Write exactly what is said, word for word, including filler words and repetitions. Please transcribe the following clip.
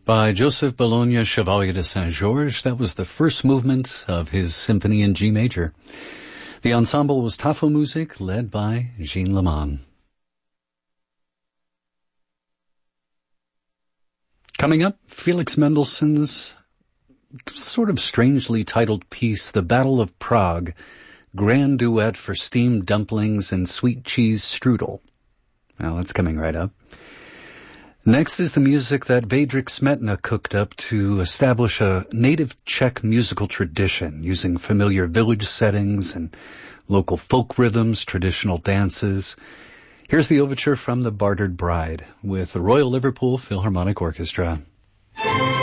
By Joseph Bologna Chevalier de Saint-Georges. That was the first movement of his symphony in G major. The ensemble was Tafelmusik, led by Jean Leman. Coming up, Felix Mendelssohn's sort of strangely titled piece, The Battle of Prague, Grand Duet for Steamed Dumplings and Sweet Cheese Strudel. Now, that's coming right up. Next is the music that Bedřich Smetana cooked up to establish a native Czech musical tradition using familiar village settings and local folk rhythms, traditional dances. Here's the overture from The Bartered Bride with the Royal Liverpool Philharmonic Orchestra.